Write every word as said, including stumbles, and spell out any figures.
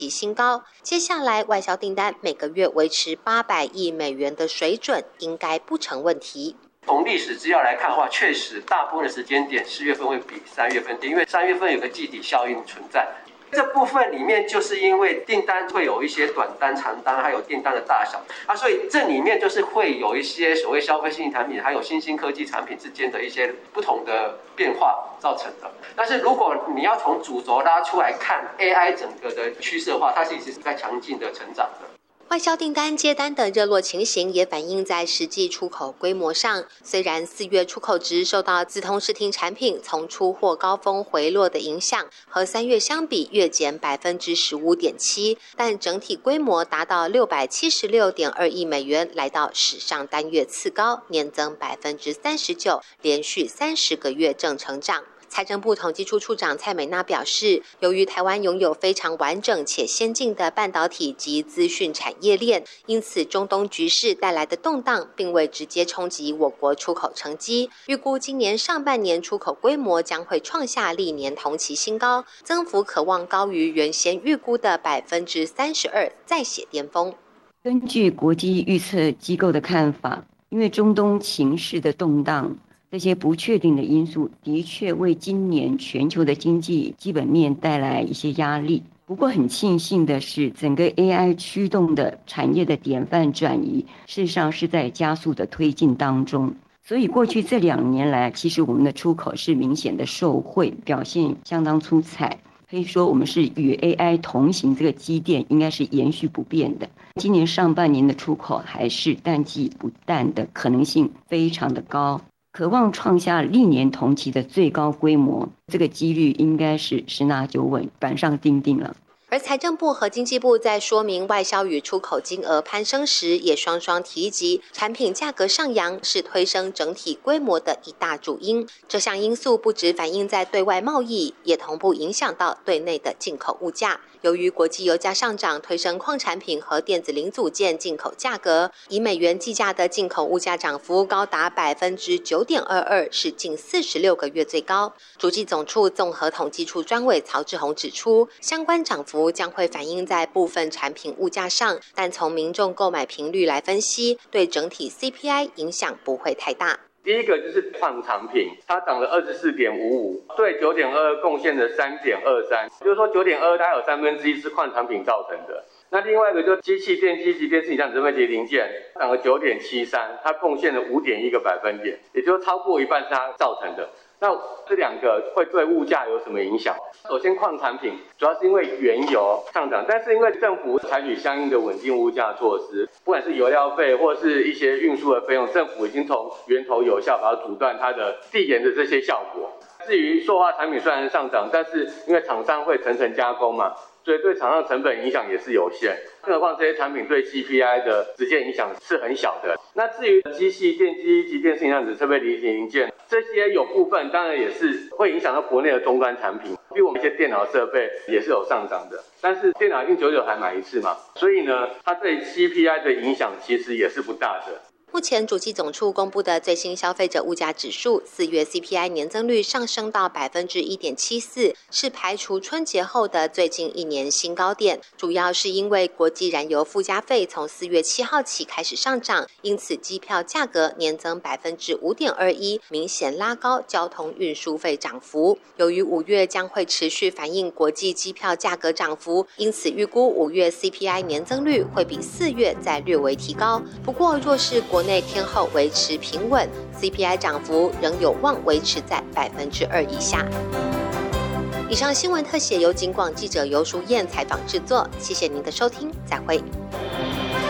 新高。接下来外销订单每个月维持八百亿美元的水准，应该不成问题。 从历史资料来看的话，确实大部分的时间点四月份会比三月份低，因为三月份有个季底效应存在。这部分里面就是因为订单会有一些短单、长单，还有订单的大小啊，所以这里面就是会有一些所谓消费性产品，还有新兴科技产品之间的一些不同的变化造成的。但是如果你要从主轴拉出来看 A I 整个的趋势的话，它其实是在强劲的成长的。 外销订单接单的热络情形也反映在实际出口规模上。虽然四月出口值受到资通视听产品从出货高峰回落的影响，和三月相比月减百分之十五点七，但整体规模达到六百七十六点二亿美元，来到史上单月次高，年增百分之三十九，连续三十个月正成长。财政部统计处处长蔡美娜表示，由于台湾拥有非常完整且先进的半导体及资讯产业链，因此中东局势带来的动荡并未直接冲击我国出口成绩。预估今年上半年出口规模将会创下历年同期新高，增幅可望高于原先预估的百分之三十二，再写巅峰。 根据国际预测机构的看法，因为中东情势的动荡，这些不确定的因素的确为今年全球的经济基本面带来一些压力。不过很庆幸的是，整个 A I 驱动的产业的典范转移，事实上是在加速的推进当中。所以过去这两年来，其实我们的出口是明显的受惠，表现相当出彩。可以说我们是与 A I 同行，这个基调应该是延续不变的。今年上半年的出口还是淡季不淡的可能性非常的高，渴望创下历年同期的最高规模，这个几率应该是十拿九稳，板上钉钉了。 而财政部和经济部在说明外销与出口金额攀升时，也双双提及产品价格上扬是推升整体规模的一大主因。这项因素不只反映在对外贸易，也同步影响到对内的进口物价。由于国际油价上涨，推升矿产品和电子零组件进口价格，以美元计价的进口物价涨幅高达百分之九点二二，是近四十六个月最高。主计总处综合统计处专委曹志宏指出，相关涨幅将会反映在部分产品物价上，但从民众购买频率来分析，对整体 C P I 影响不会太大。 第一个就是矿产品，它涨了二十四点五五，对九点二二贡献了三点二三，就是说九点二二大概有三分之一是矿产品造成的。那另外一个就是机器电机及电视影像整分级零件涨了九点七三，它贡献了五点一个百分点，也就是超过一半是它造成的。那这两个会对物价有什么影响？首先，矿产品主要是因为原油上涨，但是因为政府采取相应的稳定物价措施，不管是油料费或是一些运输的费用，政府已经从源头有效把它阻断它的递延的这些效果。至于塑化产品虽然上涨，但是因为厂商会层层加工嘛，所以对厂商成本影响也是有限，更何况这些产品对 C P I 的直接影响是很小的。那至于机器、电机及电视影像子设备零零件，这些有部分当然也是会影响到国内的终端产品，比如我们一些电脑设备也是有上涨的，但是电脑一定久久还买一次嘛，所以呢，它对 C P I 的影响其实也是不大的。 目前主计总处公布的最新消费者物价指数，四月 C P I 年增率上升到百分之一点七四，是排除春节后的最近一年新高点。主要是因为国际燃油附加费从四月七号起开始上涨，因此机票价格年增百分之五点二一，明显拉高交通运输费涨幅。由于五月将会持续反映国际机票价格涨幅，因此预估五月 C P I 年增率会比四月再略微提高。不过，若是国内天后维持平稳 ，C P I 涨幅仍有望维持在百分之二以下。以上新闻特写由警广记者游淑燕采访制作，谢谢您的收听，再会。